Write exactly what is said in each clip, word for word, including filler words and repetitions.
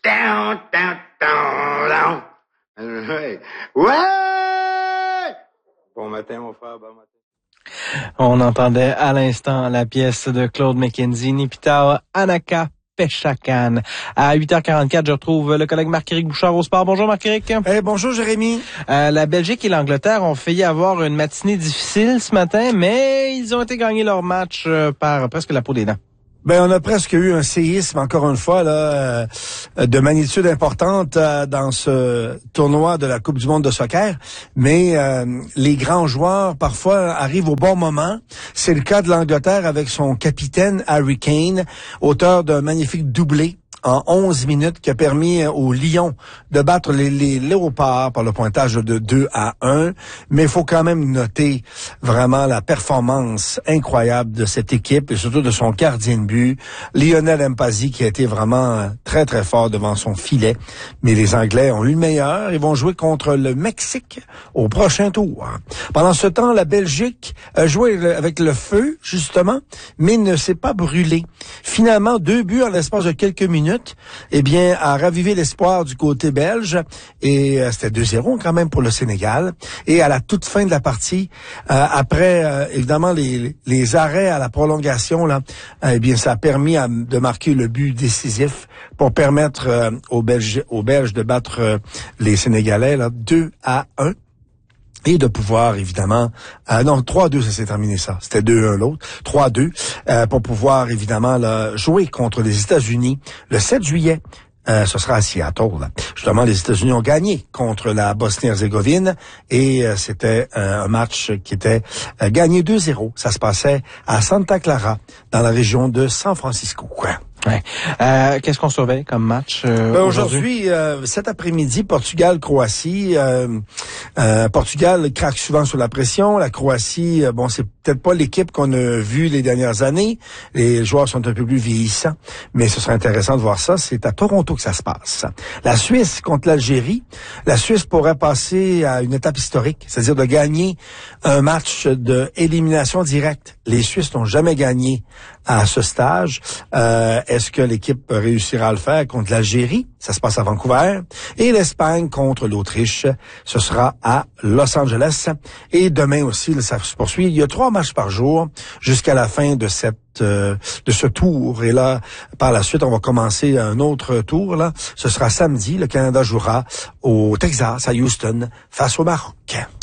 down, down, down, down. Ouais! Ouais! Bon matin, mon frère, bon matin. On entendait à l'instant la pièce de Claude McKenzie, Nipitao Anaka Peshakan. À huit heures quarante-quatre, je retrouve le collègue Marc-Éric Bouchard au sport. Bonjour Marc-Éric. Hey, bonjour Jérémy. Euh, la Belgique et l'Angleterre ont failli avoir une matinée difficile ce matin, mais ils ont été gagnés leur match euh, par presque la peau des dents. Ben, on a presque eu un séisme, encore une fois, là, euh, de magnitude importante euh, dans ce tournoi de la Coupe du monde de soccer. Mais euh, les grands joueurs, parfois, arrivent au bon moment. C'est le cas de l'Angleterre avec son capitaine Harry Kane, auteur d'un magnifique doublé en onze minutes, qui a permis aux Lions de battre les, les Léopards par le pointage de deux à un. Mais il faut quand même noter vraiment la performance incroyable de cette équipe et surtout de son gardien de but, Lionel Mpasi, qui a été vraiment très, très fort devant son filet. Mais les Anglais ont eu le meilleur. Ils vont jouer contre le Mexique au prochain tour. Pendant ce temps, la Belgique a joué avec le feu, justement, mais ne s'est pas brûlée. Finalement, deux buts en l'espace de quelques minutes, eh bien, a ravivé l'espoir du côté belge. Et euh, c'était deux zéro quand même pour le Sénégal. Et à la toute fin de la partie, euh, après, euh, évidemment, les, les arrêts à la prolongation, là, euh, eh bien, ça a permis à, de marquer le but décisif pour permettre euh, aux Belges, aux Belges de battre euh, les Sénégalais, là, deux à un. Et de pouvoir, évidemment... Euh, non, trois à deux, ça s'est terminé, ça. C'était deux à un l'autre. trois à deux, euh, pour pouvoir, évidemment, là, jouer contre les États-Unis le sept juillet. Euh, ce sera à Seattle. Là. Justement, les États-Unis ont gagné contre la Bosnie-Herzégovine et euh, c'était euh, un match qui était euh, gagné deux zéro. Ça se passait à Santa Clara, dans la région de San Francisco. Ouais. Euh, qu'est-ce qu'on surveille comme match euh, ben, aujourd'hui? Aujourd'hui, euh, cet après-midi, Portugal-Croatie. Euh, euh, Portugal craque souvent sous la pression. La Croatie, euh, bon, c'est peut-être pas l'équipe qu'on a vue les dernières années. Les joueurs sont un peu plus vieillissants, mais ce serait intéressant de voir ça. C'est à Toronto que ça se passe. La Suisse contre l'Algérie. La Suisse pourrait passer à une étape historique, c'est-à-dire de gagner un match de élimination directe. Les Suisses n'ont jamais gagné à ce stage. Euh, est-ce que l'équipe réussira à le faire contre l'Algérie? Ça se passe à Vancouver. Et l'Espagne contre l'Autriche. Ce sera à Los Angeles. Et demain aussi, ça se poursuit. Il y a trois matchs par jour jusqu'à la fin de cette euh, de ce tour. Et là, par la suite, on va commencer un autre tour. Là, ce sera samedi. Le Canada jouera au Texas, à Houston, face au Maroc.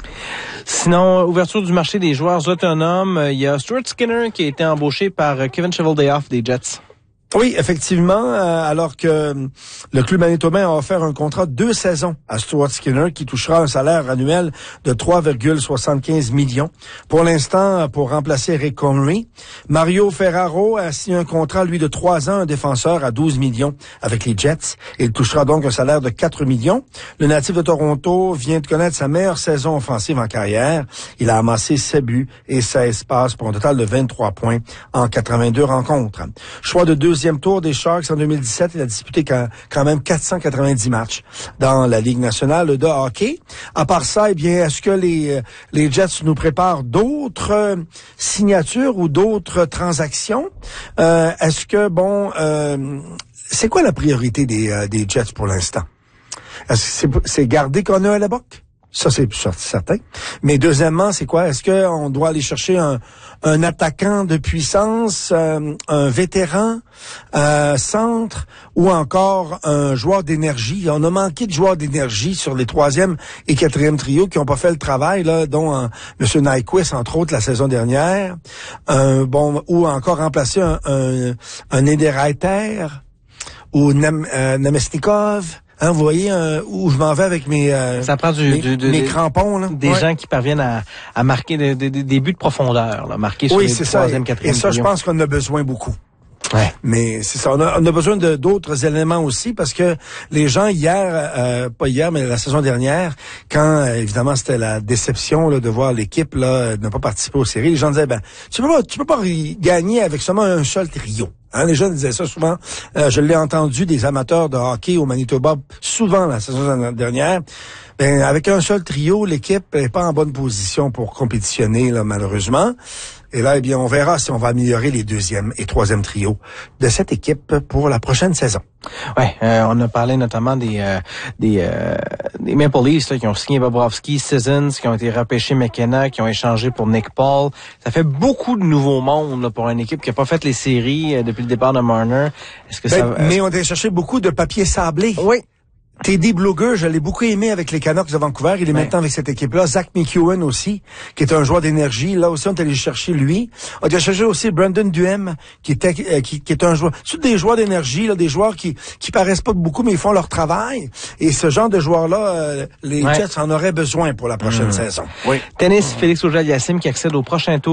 Sinon, ouverture du marché des joueurs autonomes, il y a Stuart Skinner qui a été embauché par Kevin Cheveldayoff des Jets. Oui, effectivement, euh, alors que le club manitobain a offert un contrat de deux saisons à Stuart Skinner qui touchera un salaire annuel de trois virgule soixante-quinze millions. Pour l'instant, pour remplacer Rick Connery, Mario Ferraro a signé un contrat, lui, de trois ans, un défenseur à douze millions avec les Jets. Il touchera donc un salaire de quatre millions. Le natif de Toronto vient de connaître sa meilleure saison offensive en carrière. Il a amassé sept buts et seize passes pour un total de vingt-trois points en quatre-vingt-deux rencontres. Choix de deuxième tour des Sharks en deux mille dix-sept. Il a disputé quand même quatre cent quatre-vingt-dix matchs dans la Ligue nationale de hockey. À part ça, eh bien, est-ce que les, les Jets nous préparent d'autres signatures ou d'autres transactions? Euh, est-ce que, bon, euh, c'est quoi la priorité des, euh, des Jets pour l'instant? Est-ce que c'est, c'est garder Connor à la boque? Ça, c'est certain. Mais deuxièmement, c'est quoi? Est-ce qu'on doit aller chercher un, un attaquant de puissance, euh, un vétéran, euh, centre, ou encore un joueur d'énergie? On a manqué de joueurs d'énergie sur les troisième et quatrième trios qui n'ont pas fait le travail, là, dont euh, M. Nyquist, entre autres, la saison dernière. Euh, bon, ou encore remplacer un, un, un Niederreiter ou Nam, euh, Namestnikov. Hein, vous voyez euh, où je m'en vais avec mes euh, ça prend du, mes, du, de, mes crampons là, des ouais. gens qui parviennent à, à marquer de, de, de, des buts de profondeur, là, marquer sur oui, les troisième, quatrième. Et ça, je pense qu'on en a besoin beaucoup. Ouais. Mais c'est ça, on a, on a besoin de d'autres éléments aussi parce que les gens hier, euh, pas hier, mais la saison dernière, quand euh, évidemment c'était la déception là, de voir l'équipe là ne pas participer aux séries, les gens disaient ben tu peux pas, tu peux pas gagner avec seulement un seul trio. Hein, les gens disaient ça souvent. Euh, je l'ai entendu des amateurs de hockey au Manitoba souvent la saison dernière. Ben, avec un seul trio, l'équipe est pas en bonne position pour compétitionner, là, malheureusement. Et là, eh bien, on verra si on va améliorer les deuxième et troisième trios de cette équipe pour la prochaine saison. Ouais, euh, on a parlé notamment des euh, des, euh, des Maple Leafs là, qui ont signé Bobrovsky, Sissons, qui ont été repêchés McKenna, qui ont échangé pour Nick Paul. Ça fait beaucoup de nouveaux mondes là, pour une équipe qui a pas fait les séries euh, depuis le départ de Marner. Est-ce que ben, ça Mais est-ce... on a cherché beaucoup de papier sablé. Oui. Teddy Bluger, je l'ai beaucoup aimé avec les Canucks de Vancouver. Il est ouais. maintenant avec cette équipe-là. Zach McEwen aussi, qui est un joueur d'énergie. Là aussi, on est allé chercher lui. On a cherché aussi Brandon Duhem, qui était euh, qui, qui est un joueur. C'est des joueurs d'énergie, là, des joueurs qui qui paraissent pas beaucoup, mais ils font leur travail. Et ce genre de joueurs-là, euh, les ouais. Jets en auraient besoin pour la prochaine mmh. saison. Oui. Tennis, Félix Auger-Aliassime qui accède au prochain tour